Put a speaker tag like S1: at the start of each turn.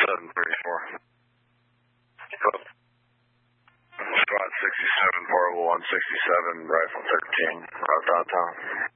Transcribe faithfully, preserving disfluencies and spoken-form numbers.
S1: seven thirty-four. Squad sixty-seven, four oh one sixty-seven, Rifle thirteen, route downtown.